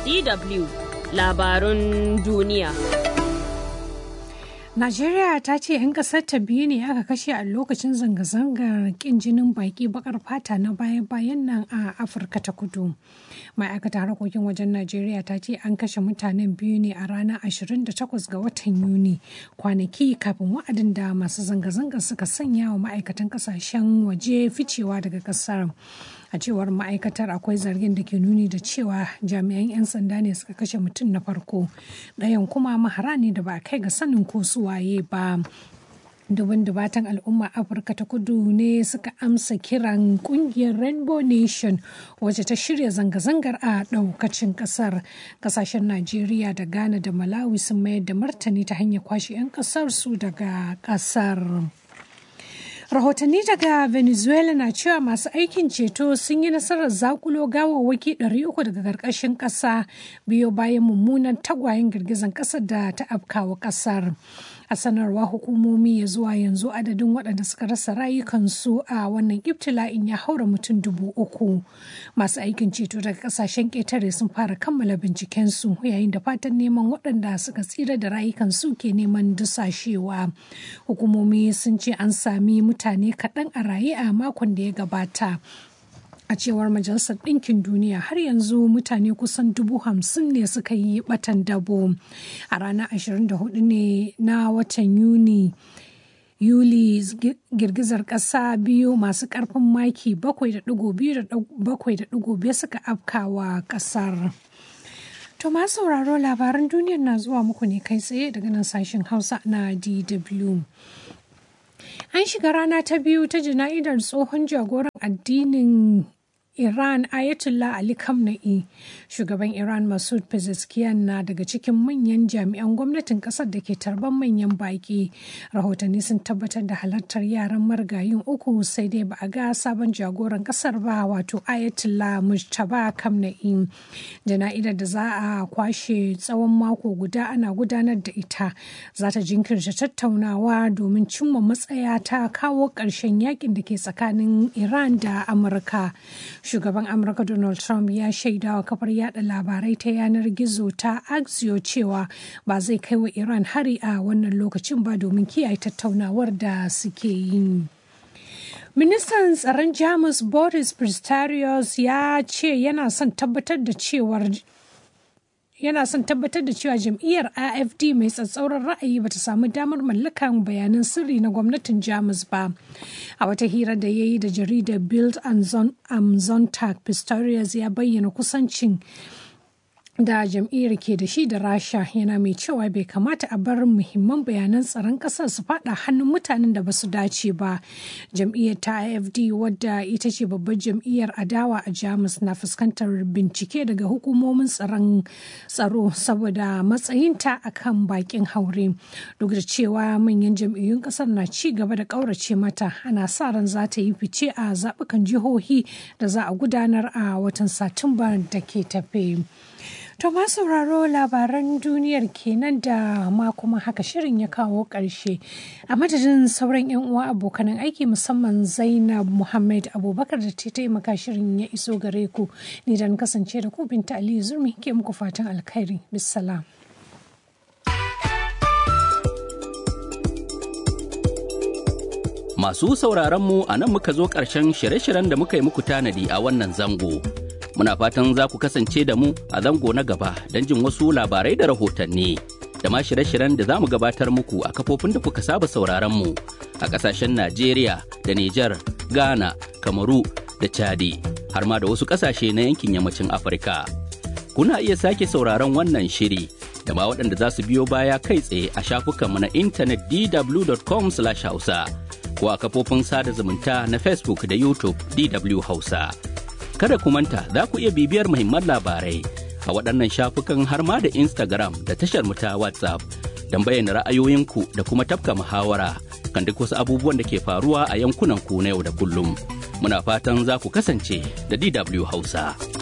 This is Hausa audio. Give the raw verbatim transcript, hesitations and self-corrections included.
D W labarun duniya. Najeriya ta ce 'yan ƙasar ta biyu ne aka kashe a lokacin zanga-zangar ƙin jinin baƙi baƙar fata na baya-bayan nan a Afirka ta Kudu. Ma'aikatar harkokin wajen Najeriya ta ce an kashe mutanen biyu ne a ranar ashirin da takwas ga watan Yuni, kwanaki kafin wa'adin da masu zanga-zangar suka sanya wa ma'aikatan ƙasashen waje ficewa daga ƙasar. A cewar ma'aikatar akwai zargin da ke nuni da cewa jami'an 'yan sanda ne suka kashe mutum na farko, ɗayan kuma mahara ne da ba a kai ga sanin ko su waye ba. Dubin dubatan al'umma Afirka ta Kudu ne suka amsa kiran kungiyar Rainbow Nation wacce ta shirya zanga-zangar a daukacin kasar. Kasashen Najeriya da Ghana da Malawi sun mayar da martani ta hanyar kwashe 'yan kasar su daga kasar. Rahotanni daga Venezuela na cewa masu aikin ceto sun yi nasarar zakulo gawawwaki ɗari uku daga ƙarƙashin ƙasa biyo bayan mummunan tagwayen girgizan ƙasar da ta afkawa ƙasar. A sanarwa hukumomi ya zuwa yanzu adadin waɗanda suka rasa rayukansu a wannan ibtila'in ya haura mutum dubu uku. Masu aikin ceto daga ƙasashen ƙetare sun fara kammala bincikensu yayin da fatan neman waɗanda suka tsira da rayukansu ke neman dusashewa. Hukumomi sun ce an sami mutane kaɗan a raye a makon da ya gabata. A cewar Majalisar Ɗinkin Duniya har yanzu mutane kusan dubu hamsin ne suka yi batan dabo. A ranar ashirin da hudu ne na watan Yuni. Yuli girgizar ƙasa biyu masu ƙarfin maki bakwai da ɗigo biyu da bakwai da ɗigo biyar suka afkawa ƙasar. To ma sauraro labaran duniyar na zuwa muku ne kai tsaye daga nan sashen Hausa na D W. An shiga rana ta biyu ta jana'idar tsohon jagoran addinin Iran Ayatollah Ali Khamenei. Shugaban Iran Masoud Pezeshkian na daga cikin manyan jami'an gwamnatin kasar da ke tarban manyan baki. Rahotanni sun tabbatar da halartar yaran marigayin uku sai dai ba a ga sabon jagoran kasar ba wato Ayatollah Mujtaba Khamenei. Jana'idar da za a kwashe tsawon mako guda ana gudanar da ita za ta jinkirta tattaunawa domin cimma matsaya ta kawo ƙarshen yakin da ke tsakanin Iran da Amurka. Shugaban Amurka Donald Trump ya shaida wa kafar yada labarai ta yanar gizo ta Axios cewa ba zai kai wa Iran hari a wannan lokacin ba domin kiyaye tattaunawar da suke yi. Ministan tsaron Jamus Boris Pistorius ya ce yana son tabbatar da cewar yana son tabbatar da cewa jam'iyyar A F D mai tsatsauran ra'ayi bata samu damar mallakan bayanan sirri na gwamnatin Jamus ba. A wata hira da ya yi da jaridar Bild am Sonntag, Pistorius ya bayyana kusancin da jam'iyyar ke da shi da Rasha, yana mai cewa bai kamata a bar muhimman bayanan tsaron ƙasar su fada hannun mutanen da ba su dace ba. Jam'iyyar ta A F D wadda ita ce babbar jam'iyyar adawa a Jamus na fuskantar bincike daga hukumomin tsaron tsaro saboda matsayinta akan bakin haure. Duk da cewa manyan jam'iyyun ƙasar na ci gaba da ƙaurace mata, ana sa ran za ta yi fice a zaɓukan jihohi da za a gudanar a watan Satumba da ke tafe. To ma sauraro labaran duniyar kenan da ma kuma haka shirin ya kawo ƙarshe. A madadin sauran 'yan uwa abokanan aiki musamman Zainab Muhammad Abubakar da ta taimaka shirin ya iso gare ku. Ni da kasance da ku Binta Aliyu Zurmi ke muku fatan alkhairi. Bissalam. Masu sauraron mu a nan muka zo ƙarshen shirye-shiryen da muka yi muku tanadi a wannan zango. Muna fatan za ku kasance da mu a zango na gaba don jin wasu labarai da rahotanni da ma shirye-shiryen da za mu gabatar muku a kafofin da kuka saba sauraron mu a ƙasashen Najeriya da Nijar, Ghana, Kamaru da Chadi har ma da wasu ƙasashe na yankin yammacin Afirka. Kuna iya sake sauraron wannan shiri da ma waɗanda za su biyo baya kai tsaye a shafukanmu na intanet d w dot com slash hausa ko a kafofin sada zumunta na Facebook da YouTube D W Hausa. Kada ku manta za ku iya bibiyar muhimman labarai a waɗannan shafukan har ma da Instagram da tashar mu ta WhatsApp don bayyana ra'ayoyinku da kuma tafka muhawara kan duk wasu abubuwan da ke faruwa a yankunan ku na yau da kullum. Muna fatan za ku kasance da D W Hausa.